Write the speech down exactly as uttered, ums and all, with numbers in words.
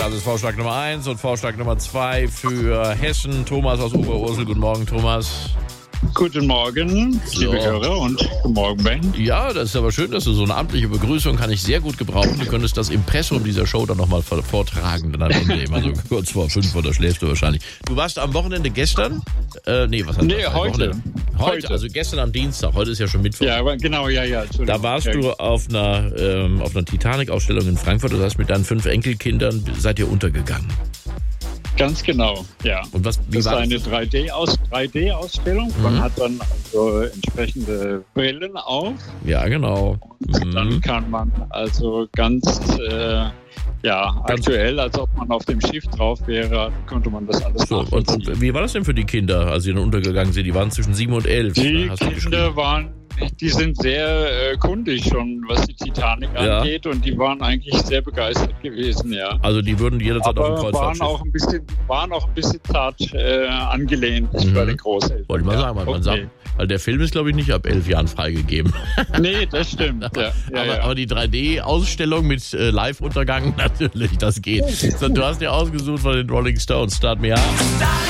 Das ist Vorschlag Nummer eins und Vorschlag Nummer zwei für Hessen. Thomas aus Oberursel. Guten Morgen, Thomas. Guten Morgen, So. liebe Hörer, und guten Morgen, Ben. Ja, das ist aber schön, dass du so eine amtliche Begrüßung kann ich sehr gut gebrauchen. Du könntest das Impressum dieser Show dann nochmal vortragen, dann am Ende immer so kurz vor fünf oder schläfst du wahrscheinlich. Du warst am Wochenende gestern? Äh, nee, was hast Nee, du? heute. Wochenende. heute. Heute. Also gestern am Dienstag. Heute ist ja schon Mittwoch. Ja, aber genau, ja, ja. Entschuldigung. Da warst ja. du auf einer, ähm, auf einer Titanic-Ausstellung in Frankfurt. Du hast mit deinen fünf Enkelkindern, seid ihr untergegangen. Ganz genau, ja. Und was, wie Das ist war eine das? drei D-Aus, drei D-Ausstellung. Man Mhm. hat dann also entsprechende Brillen auf. Ja, genau. Und dann Mhm. kann man also ganz äh, ja, Ganz- aktuell, als ob man auf dem Schiff drauf wäre, konnte man das alles So, und, nachvollziehen. und wie war das denn für die Kinder, als sie dann untergegangen sind? Die waren zwischen sieben und elf. Die hast du geschrieben. Kinder waren, die sind sehr äh, kundig schon, was die Titanic Ja. angeht, und die waren eigentlich sehr begeistert gewesen, ja. Also die würden jederzeit auf dem Aber waren Kreuzfahrtschiff. auch ein bisschen, waren auch ein bisschen zart äh, angelehnt Mhm. bei den Großeltern. Wollte ich mal ja. sagen, weil, man Okay. sagt, weil der Film ist, glaube ich, nicht ab elf Jahren freigegeben. Nee, das stimmt. Ja, ja, aber, ja. aber die drei D-Ausstellung mit äh, Live-Untergang, natürlich, das geht. So, du hast dir ausgesucht von den Rolling Stones. Start Me Up.